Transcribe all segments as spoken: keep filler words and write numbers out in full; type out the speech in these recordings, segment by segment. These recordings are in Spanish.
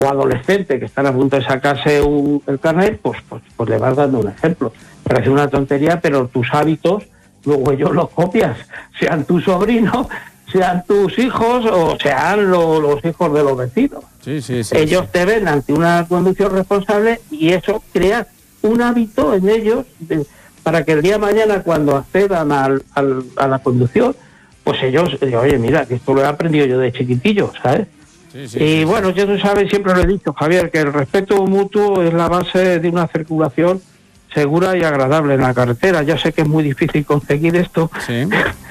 o adolescente que están a punto de sacarse un, el carnet, pues, pues, pues le vas dando un ejemplo. Parece una tontería, pero tus hábitos luego ellos los copias, sean tus sobrinos, sean tus hijos o sean lo, los hijos de los vecinos. Sí, sí, sí, ellos sí. te ven ante una conducción responsable y eso crea un hábito en ellos de, para que el día de mañana cuando accedan al, al, a la conducción, pues ellos, oye, mira, que esto lo he aprendido yo de chiquitillo, ¿sabes? Sí, sí, y sí, bueno, sí. ya tú sabes, siempre lo he dicho, Javier, que el respeto mutuo es la base de una circulación segura y agradable en la carretera. Ya sé que es muy difícil conseguir esto, Sí.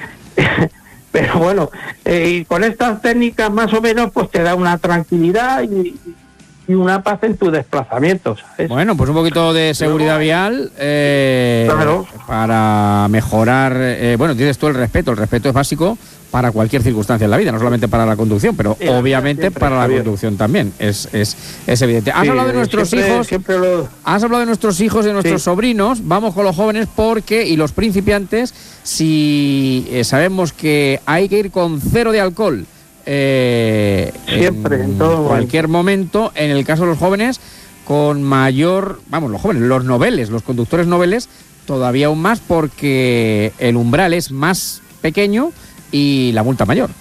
pero bueno, eh, y con estas técnicas más o menos pues te da una tranquilidad y, y una paz en tu desplazamiento, ¿sabes? Bueno, pues un poquito de seguridad vial eh, Claro. para mejorar, eh, bueno, tienes tú el respeto, el respeto es básico para cualquier circunstancia en la vida, no solamente para la conducción, pero Sí, obviamente siempre, para la Javier. conducción también, es, es, es evidente. Has Sí, hablado de nuestros siempre, hijos, siempre lo... has hablado de nuestros hijos y de nuestros Sí. sobrinos, vamos con los jóvenes porque, y los principiantes, si eh, sabemos que hay que ir con cero de alcohol, eh, Siempre, en todo cualquier momento, en el caso de los jóvenes, con mayor, vamos, los jóvenes, los noveles, los conductores noveles, todavía aún más porque el umbral es más pequeño y la multa mayor.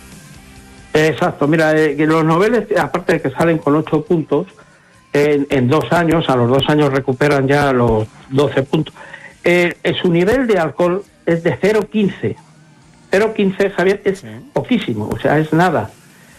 Exacto, mira, eh, que los noveles, aparte de que salen con ocho puntos, en, en dos años, a los dos años recuperan ya los doce puntos. Eh, eh, su nivel de alcohol es de cero coma quince. cero coma quince, Javier, es Sí. poquísimo, o sea, es nada.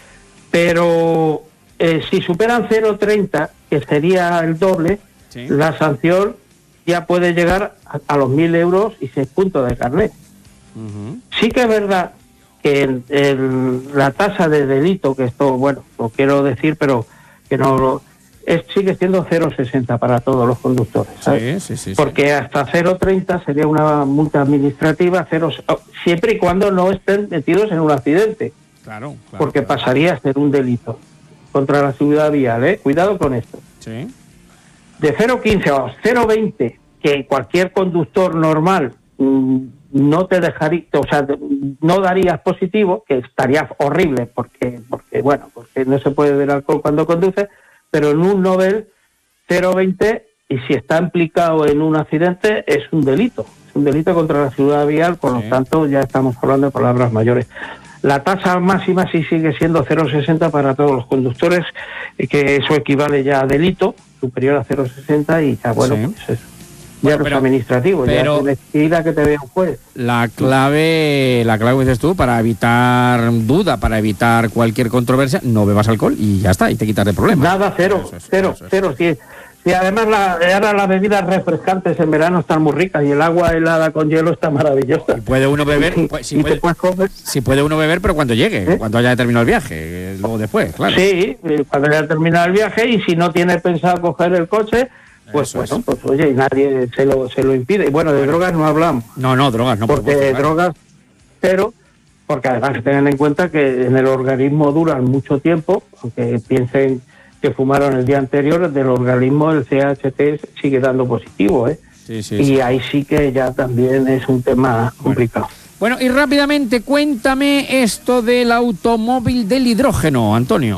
Pero eh, si superan cero coma treinta, que sería el doble, Sí. la sanción ya puede llegar a, a los mil euros y seis puntos de carnet. Uh-huh. Sí que es verdad que el, el, la tasa de delito, que esto, bueno, lo quiero decir, pero que no lo, es, sigue siendo cero coma sesenta para todos los conductores, ¿sabes? Sí, sí, sí, Porque sí. hasta cero coma treinta sería una multa administrativa, cero, siempre y cuando no estén metidos en un accidente, Claro, claro, porque claro. pasaría a ser un delito contra la seguridad vial, ¿eh? Cuidado con esto. Sí. De cero coma quince a cero coma veinte, que cualquier conductor normal mmm, no te dejaría, o sea, no darías positivo, que estaría horrible, porque, porque bueno, porque no se puede beber alcohol cuando conduce, pero en un novel cero coma veinte, y si está implicado en un accidente, es un delito, es un delito contra la seguridad vial, por Sí. lo tanto ya estamos hablando de palabras mayores. La tasa máxima sí sigue siendo cero coma sesenta para todos los conductores, y que eso equivale ya a delito, superior a cero coma sesenta, y ya, bueno, Sí. pues eso. Bueno, Ya no pero- es administrativo, pero- ya tienes que ir a que te vea un juez. La clave, la clave dices tú, para evitar duda, para evitar cualquier controversia, no bebas alcohol y ya está, y te quitas de problemas. Nada, cero, Eso es, cero, eso es. cero. Sí. Y además la, ahora las bebidas refrescantes en verano están muy ricas y el agua helada con hielo está maravillosa. Y puede uno beber, Y, pues, si, y puede, te puedes comer. si puede uno beber, pero cuando llegue, ¿Eh? cuando haya terminado el viaje, eh, luego después, claro. Sí, eh, cuando ya termina el viaje, y si no tienes pensado coger el coche, pues Eso bueno, es. pues oye, y nadie se lo, se lo impide. Y bueno, de drogas no hablamos. No, no, drogas, no. por porque supuesto, claro. drogas cero, porque además que tengan en cuenta que en el organismo duran mucho tiempo, aunque piensen que fumaron el día anterior, del organismo el C H T sigue dando positivo, ¿eh? Sí, sí, y sí. ahí sí que ya también es un tema complicado. Bueno, y rápidamente, cuéntame esto del automóvil del hidrógeno, Antonio.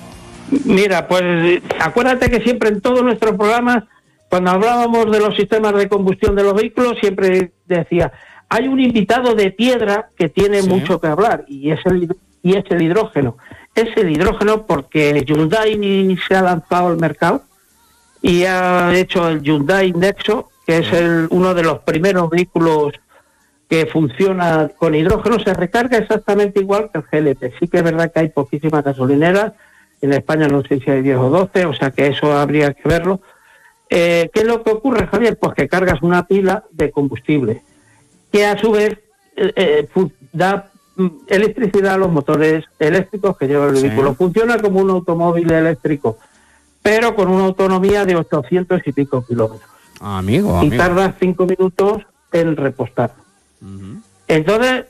Mira, pues acuérdate que siempre en todos nuestros programas, cuando hablábamos de los sistemas de combustión de los vehículos, siempre decía, hay un invitado de piedra que tiene Sí. mucho que hablar, y es el y es el hidrógeno. Es el hidrógeno porque Hyundai se ha lanzado al mercado y ha hecho el Hyundai Nexo, que es el, uno de los primeros vehículos que funciona con hidrógeno. Se recarga exactamente igual que el G L P. Sí que es verdad que hay poquísimas gasolineras, en España no sé si hay diez o doce, o sea que eso habría que verlo. Eh, ¿Qué es lo que ocurre, Javier? Pues que cargas una pila de combustible, que a su vez eh, eh, fu- da mm, electricidad a los motores eléctricos que lleva el Sí. vehículo. Funciona como un automóvil eléctrico, pero con una autonomía de ochocientos y pico kilómetros. Amigo, Y amigo. tardas cinco minutos en repostar. Ujú. Entonces,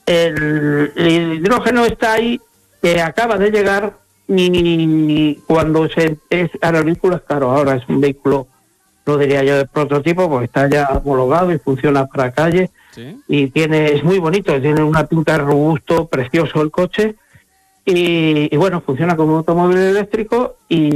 el, el hidrógeno está ahí, que acaba de llegar, y cuando se es, ahora el vehículo es caro, ahora es un vehículo, no diría yo de prototipo, porque está ya homologado y funciona para calle, Sí. y tiene es muy bonito, tiene una pinta robusto, precioso el coche, y, y bueno, funciona como un automóvil eléctrico, y